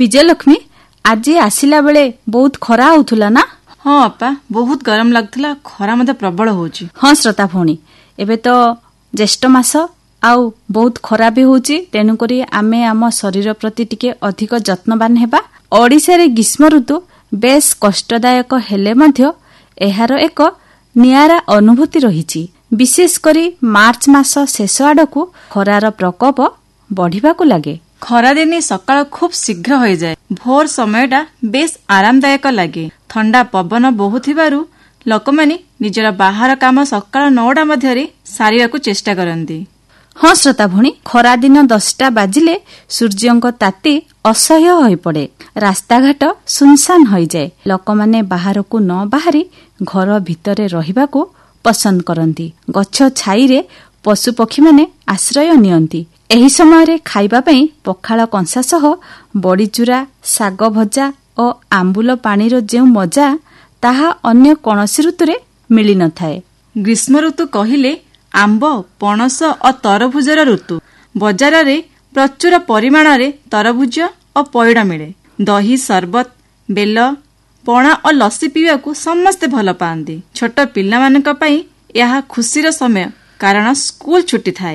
विजयलक्ष्मी आज आसिला बेले बहुत खरा होउथुला ना? हाँ अपा बहुत गरम लगुला खरा मते प्रबल होउची। हाँ श्रोता भौणी एबे तो ज्येष्ठ मास आउ बहुत खरा भी होउची तेनु करी आमे आम शरीर प्रति टिके अधिक जत्नवान हेबा। ओडिसा रे ग्रीष्म ऋतु बेस कष्टदायक हेले मध्य एहार एक नियारा अनुभूति रहिची। विशेष करी मार्च मास शेष आडकू खरार प्रकोप बढ़िबाकू लागे। खरा दिने सकाळ खूब शीघ्र हो जाए। भोर समयटा बेस आरामदायक लगे। ठंडा पवन बहुथिबारु लोकमाने निजर बाहर काम सकाळ 9टा मध्यरे सारियाकू चेष्टा करंती। हाँ श्रोता भणी खरा दिन 10टा बाजिले सूर्यंक ताती असह्य होई पड़े। रास्ताघाट सुनसान हो जाए। लोकमाने बाहरकू न बाहरी घर भितरे रहिबाकू पसंद करंती। गछ छाई रे पशु पक्षी माने आश्रय नियंती। एही समय रे खाइबा पई पखाळ कंसा सह बड़ीचूरा साग भजा और आंबुल पानीर जेउ मजा ताहा अन्य कोनोसी ऋतुरे मिली न थाए। ग्रीष्म ऋतु कहिले आंब पणस और तरभुजर ऋतु। बजार रे प्रचुर परिमाण रे तरभुज और पयड़ा मिले। दही सरबत बेल पणा और लस्सी पीवाकू समस्ते भल पाती। छोट पिला मानक पई यह खुशीर समय कारण स्कूल छुट्टी थाए।